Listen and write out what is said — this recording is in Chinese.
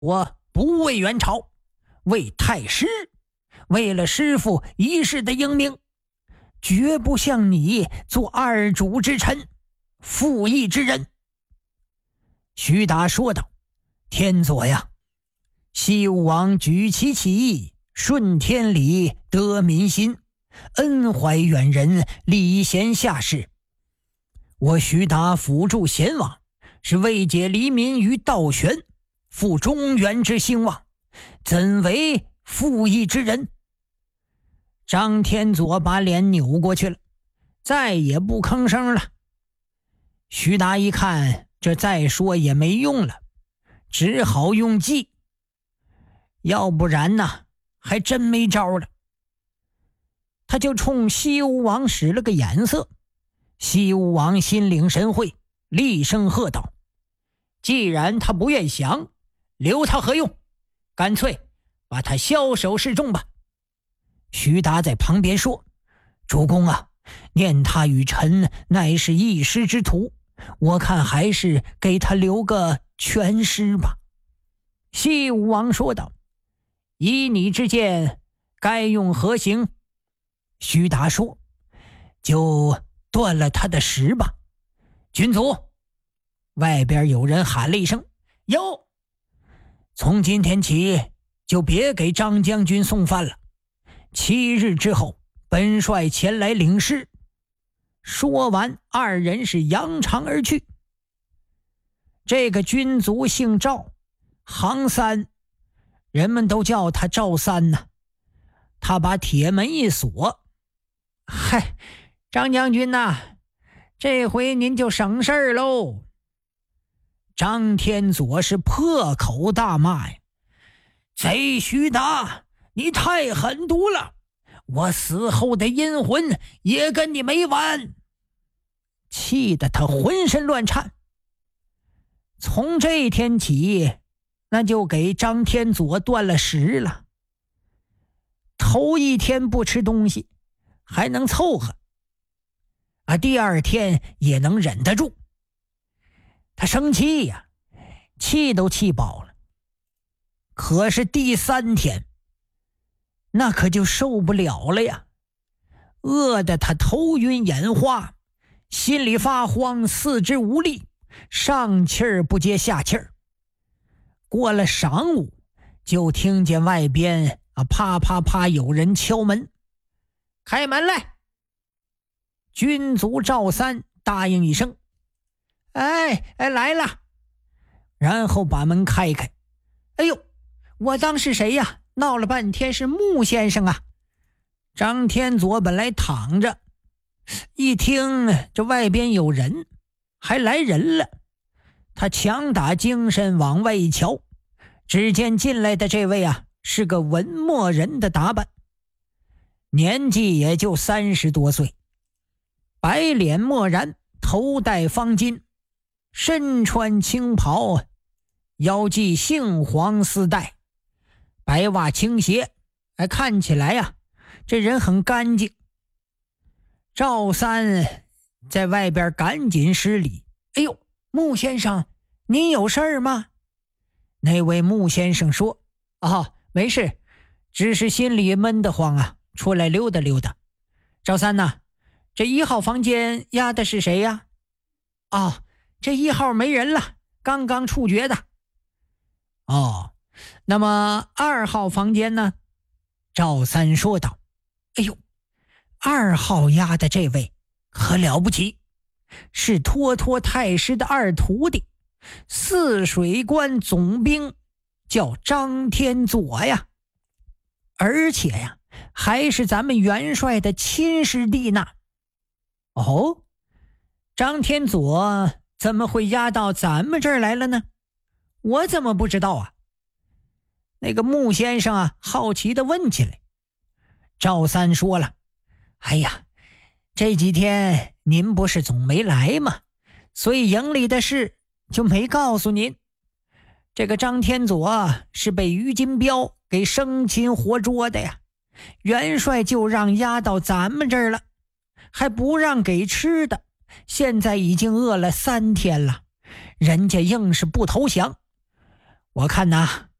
我不为元朝，为太师，为了师父一世的英名，绝不向你做二主之臣，负义之人。”徐达说道：“天佐呀，西吴王举旗起义，顺天理，得民心，恩怀远人，礼贤下士。我徐达辅助贤王，是为解黎民于道玄，负中原之兴旺，怎为负义之人？”张天佐把脸扭过去了，再也不吭声了。徐达一看这再说也没用了，只好用计，要不然呢还真没招了。他就冲西吴王使了个眼色，西吴王心领神会，厉声喝道：“既然他不愿降，留他何用？干脆把他枭首示众吧。”徐达在旁边说：“主公啊，念他与臣乃是一师之徒，我看还是给他留个全师吧。”西吴王说道：“依你之见，该用何刑？”徐达说：“就断了他的食吧。”军卒，外边有人喊了一声：“有！”从今天起就别给张将军送饭了，7日之后本帅前来领师。说完，二人是扬长而去。这个军卒姓赵，行三，人们都叫他赵三呢。他把铁门一锁：“嗨，张将军呐，这回您就省事儿喽。”张天佐是破口大骂呀：“贼徐达，你太狠毒了！我死后的阴魂也跟你没完！”气得他浑身乱颤。从这天起，那就给张天佐断了食了。头一天不吃东西还能凑合第二天也能忍得住。他生气呀，气都气饱了。可是第3天那可就受不了了呀，饿得他头晕眼花，心里发慌，四肢无力，上气儿不接下气儿。过了晌午，就听见外边啪啪啪有人敲门：“开门来！”军卒赵三答应一声：“哎，来了。”然后把门开开。哎呦，我当是谁呀？闹了半天是穆先生啊！张天佐本来躺着，一听这外边有人，还来人了，他强打精神往外一瞧，只见进来的这位是个文墨人的打扮，年纪也就30多岁，白脸漠然，头戴方巾，身穿青袍，腰系杏黄丝带，白袜青鞋，看起来这人很干净。赵三在外边赶紧施礼：“哎呦，穆先生，您有事儿吗？”那位穆先生说：“没事，只是心里闷得慌出来溜达溜达。”赵三呐，这1号房间压的是谁呀？这1号没人了，刚刚处决的。那么2号房间呢？赵三说道：“哎呦，2号压的这位可了不起，是托托太师的二徒弟，泗水关总兵，叫张天佐呀，而且还是咱们元帅的亲师弟呢。”张天佐怎么会押到咱们这儿来了呢？我怎么不知道那个穆先生好奇地问起来。赵三说了：“哎呀，这几天您不是总没来吗？所以营里的事就没告诉您。这个张天佐是被于金彪给生擒活捉的呀，元帅就让押到咱们这儿了，还不让给吃的，现在已经饿了3天了，人家硬是不投降。 我看呐，